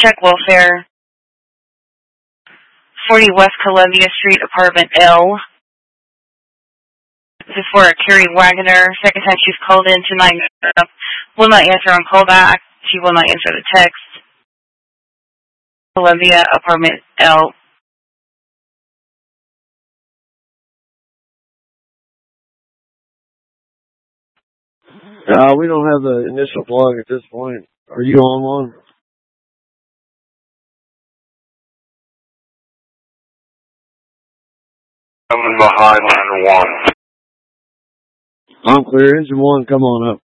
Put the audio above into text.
Check welfare. 40 West Columbia Street, apartment L. This is for Carrie Wagoner. Second time she's called in tonight. Will not answer on callback. She will not answer the text. Columbia, apartment L. We don't have the initial plug at this point. Are you on one? Coming behind line 1. I'm clear. Engine 1, come on up.